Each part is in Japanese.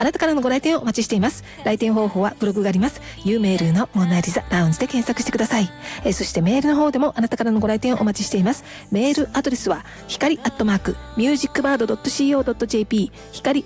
あなたからのご来店をお待ちしています。来店方法はブログがあります。ユーメールのモナリザラウンジで検索してください。そしてメールの方でもあなたからのご来店をお待ちしています。メールアドレスは光@musicbird.co.jp 光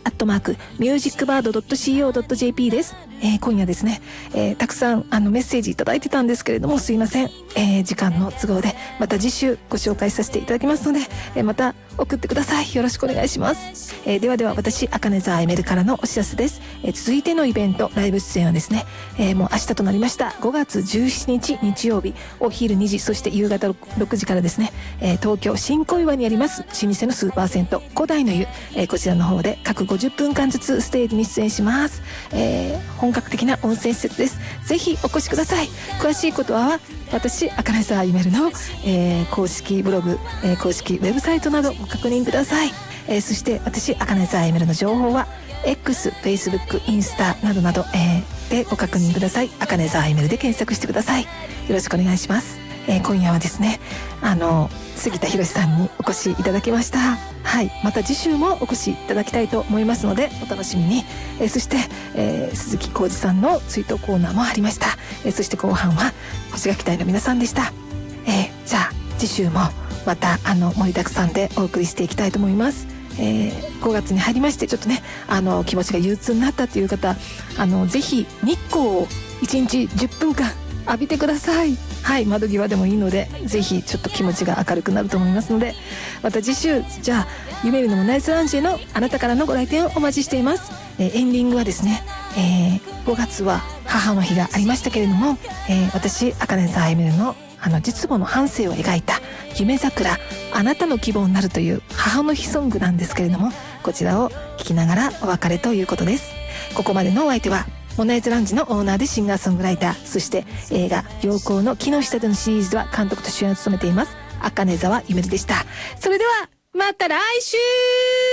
@musicbird.co.jp です。今夜ですね、たくさんメッセージいただいてたんですけれども、すいません、時間の都合でまた次週ご紹介させていただきますので、また送ってください。よろしくお願いします。では私茜沢エメルからのお知らせです。続いてのイベントライブ出演はですね、もう明日となりました5月17日日曜日お昼2時、そして夕方6時からですね、東京新小岩にあります老舗のスーパー銭湯古代の湯、こちらの方で各50分間ずつステージに出演します。本格的な温泉施設です。ぜひお越しください。詳しいことは私茜沢エメルの、公式ブログ、公式ウェブサイトなどご確認ください。そして私茜沢エメルの情報は X、Facebook、インスタなどなど、でご確認ください。茜沢エメルで検索してください。よろしくお願いします。今夜はですね、杉田博さんにお越しいただきました。はい、また次週もお越しいただきたいと思いますのでお楽しみに。そして、鈴木浩二さんの追悼コーナーもありました。そして後半は星垣隊の皆さんでした。じゃあ次週もまた盛りだくさんでお送りしていきたいと思います。5月に入りましてちょっとね気持ちが憂鬱になったという方、ぜひ日光を1日10分間浴びてください。はい、窓際でもいいのでぜひちょっと気持ちが明るくなると思いますので、また次週じゃあユメルのモナイスラウンジへのあなたからのご来店をお待ちしています。エンディングはですね、5月は母の日がありましたけれども、私茜沢エメルの実母の半生を描いた夢桜あなたの希望になるという母の日ソングなんですけれども、こちらを聴きながらお別れということです。ここまでのお相手はモナイズラウンジのオーナーでシンガーソングライター、そして映画陽光の木の下でのシリーズでは監督と主演を務めています茜沢エメルでした。それではまた来週。